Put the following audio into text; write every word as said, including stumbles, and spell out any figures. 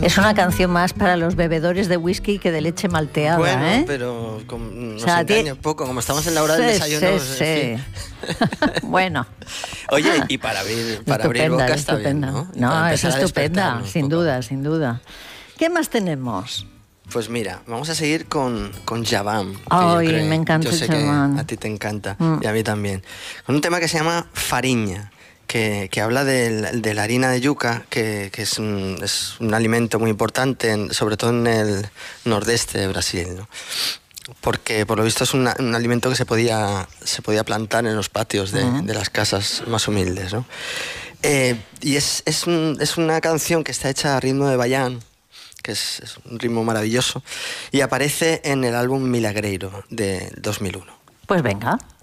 Es una canción más para los bebedores de whisky que de leche malteada, bueno, ¿eh? pero con, nos O sea, engaña ti- un poco, como estamos en la hora del Sí, desayuno. sí, pues, en sí. fin. Bueno. Oye, y para abrir, para abrir Estupenda, boca está bien, estupenda. ¿no? Y No, para es empezar a estupenda, despertarnos sin poco a duda, poco. sin duda. ¿Qué más tenemos? Pues mira, vamos a seguir con, con Javam. que Ay, yo creo- me encanta Yo sé Javam. que a ti te encanta, Mm. y a mí también. Con un tema que se llama Fariña, que, que habla del- de la harina de yuca, que, que es, un, es un alimento muy importante, en- sobre todo en el nordeste de Brasil, ¿no? Porque por lo visto es una- un alimento que se podía, se podía plantar en los patios de, Mm. de las casas más humildes, ¿no? Eh, y es, es, un- es una canción que está hecha a ritmo de bayán, que es, es un ritmo maravilloso, y aparece en el álbum Milagreiro de dos mil uno. Pues venga.